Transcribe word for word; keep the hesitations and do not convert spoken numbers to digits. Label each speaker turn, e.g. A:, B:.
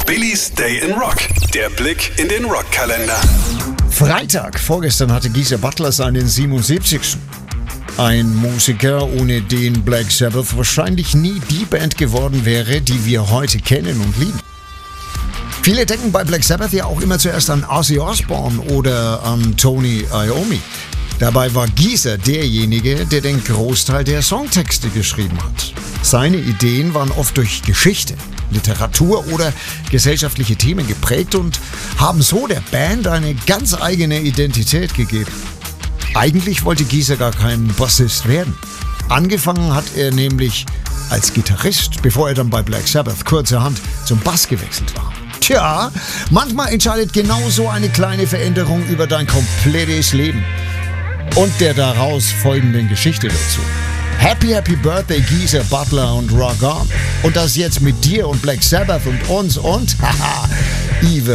A: Billys Day in Rock. Der Blick in den Rockkalender.
B: Freitag, vorgestern hatte Geezer Butler seinen siebenundsiebzigsten Ein Musiker, ohne den Black Sabbath wahrscheinlich nie die Band geworden wäre, die wir heute kennen und lieben. Viele denken bei Black Sabbath ja auch immer zuerst an Ozzy Osbourne oder an Tony Iommi. Dabei war Geezer derjenige, der den Großteil der Songtexte geschrieben hat. Seine Ideen waren oft durch Geschichte, Literatur oder gesellschaftliche Themen geprägt und haben so der Band eine ganz eigene Identität gegeben. Eigentlich wollte Geezer gar kein Bassist werden. Angefangen hat er nämlich als Gitarrist, bevor er dann bei Black Sabbath kurzerhand zum Bass gewechselt war. Tja, manchmal entscheidet genau so eine kleine Veränderung über dein komplettes Leben und der daraus folgenden Geschichte dazu. Happy, happy Birthday Geezer Butler und Rock On. Und das jetzt mit dir und Black Sabbath und uns und haha, Eve